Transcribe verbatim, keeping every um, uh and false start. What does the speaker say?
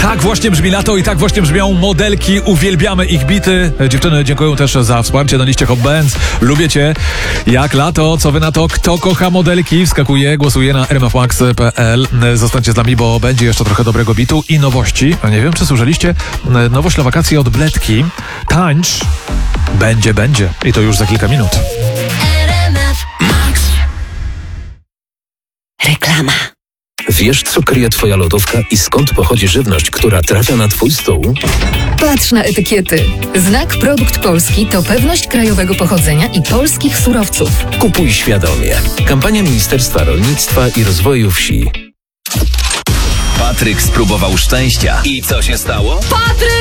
Tak właśnie brzmi lato i tak właśnie brzmią modelki. Uwielbiamy ich bity. Dziewczyny, dziękuję też za wsparcie na liście Hot Bands. Lubię cię. Jak lato, co wy na to? Kto kocha modelki? Wskakuje, głosuje na r m f max kropka p l. Zostańcie z nami, bo będzie jeszcze trochę dobrego bitu i nowości. Nie wiem, czy słyszeliście? Nowość na wakacje od Bledki. Tańcz. Będzie, będzie. I to już za kilka minut. Reklama. Wiesz, co kryje twoja lodówka i skąd pochodzi żywność, która trafia na twój stół? Patrz na etykiety. Znak Produkt Polski to pewność krajowego pochodzenia i polskich surowców. Kupuj świadomie. Kampania Ministerstwa Rolnictwa i Rozwoju Wsi. Patryk spróbował szczęścia. I co się stało? Patryk!